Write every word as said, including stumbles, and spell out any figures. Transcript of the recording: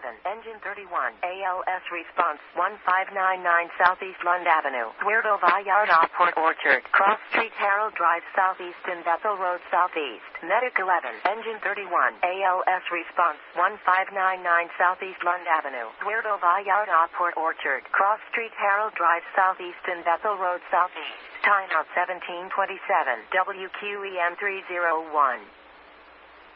eleven, engine thirty-one, A L S response one five nine nine Southeast Lund Avenue, Puerto Vallarta, Port Orchard, Cross Street, Harold Drive Southeast and Bethel Road Southeast, Medic eleven, engine thirty-one, A L S response one five nine nine Southeast Lund Avenue, Puerto Vallarta, Port Orchard, Cross Street, Harold Drive Southeast and Bethel Road Southeast. Timeout seventeen twenty-seven, W Q E M three oh one.